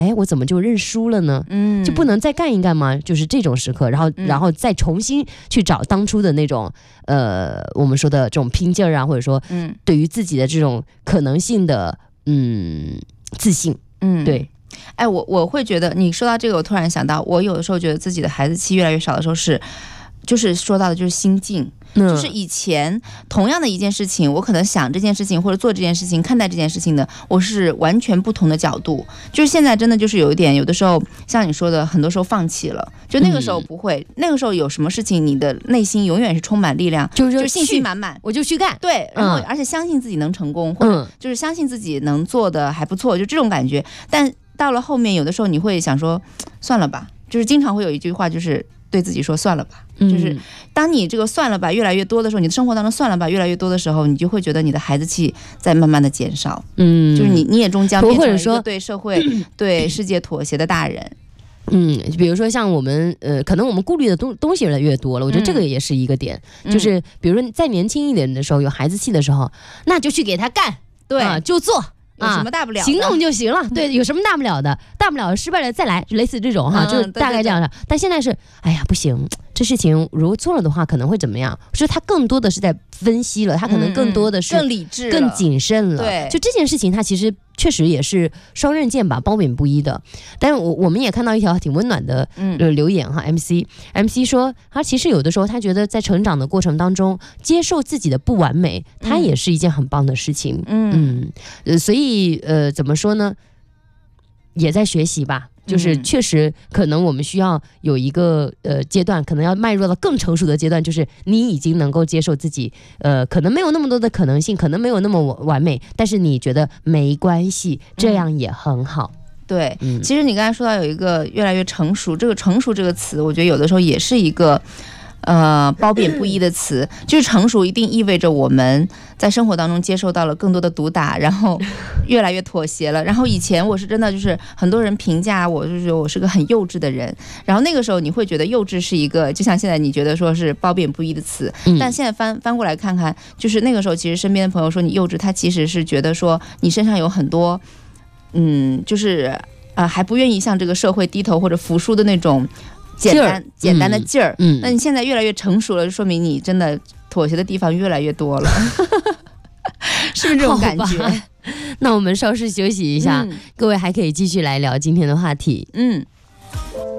哎，我怎么就认输了呢？就不能再干一干吗？就是这种时刻，然后再重新去找当初的那种我们说的这种拼劲儿啊，或者说对于自己的这种可能性的自信。对。 哎，我会觉得你说到这个，我突然想到，我有的时候觉得自己的孩子气越来越少的时候就是说到的就是心境。就是以前同样的一件事情，我可能想这件事情或者做这件事情看待这件事情的，我是完全不同的角度。就是现在真的就是有一点，有的时候像你说的，很多时候放弃了，就那个时候不会，那个时候有什么事情你的内心永远是充满力量，就信心满满， 我就去干。 对，然后而且相信自己能成功，或者就是相信自己能做的还不错，就这种感觉。但到了后面有的时候你会想说算了吧，就是经常会有一句话，就是对自己说算了吧。就是当你这个算了吧越来越多的时候，你的生活当中算了吧越来越多的时候，你就会觉得你的孩子气在慢慢的减少。就是你也终将变成一个对社会对世界妥协的大人。 比如说像我们可能我们顾虑的东西越来越多了，我觉得这个也是一个点。就是比如说再年轻一点的时候，有孩子气的时候，那就去给他干，对，就做。 有什么大不了的， 行动就行了。对，有什么大不了的？大不了失败了再来，类似这种哈，就是大概这样的。但现在是，哎呀，不行，这事情如果做了的话，可能会怎么样？所以他更多的是在分析了，他可能更多的是更理智、 更谨慎了。对，就这件事情，他其实确实也是双刃剑吧，褒贬不一的。但是我们也看到一条挺温暖的留言哈，MC 说他其实有的时候他觉得在成长的过程当中，接受自己的不完美，他也是一件很棒的事情。所以怎么说呢？也在学习吧。就是确实可能我们需要有一个阶段，可能要迈入到更成熟的阶段，就是你已经能够接受自己可能没有那么多的可能性，可能没有那么完美，但是你觉得没关系，这样也很好。 对，其实你刚才说到有一个越来越成熟，这个成熟这个词，我觉得有的时候也是一个褒贬不一的词。就是成熟一定意味着我们在生活当中接受到了更多的毒打，然后越来越妥协了。然后以前我是真的就是很多人评价我，就是我是个很幼稚的人，然后那个时候你会觉得幼稚是一个就像现在你觉得说是褒贬不一的词，但现在翻过来看看，就是那个时候其实身边的朋友说你幼稚，他其实是觉得说你身上有很多就是还不愿意向这个社会低头或者服输的那种简单的劲儿。那你现在越来越成熟了，就说明你真的妥协的地方越来越多了。是不是这种感觉？ 那我们稍事休息一下，各位还可以继续来聊今天的话题。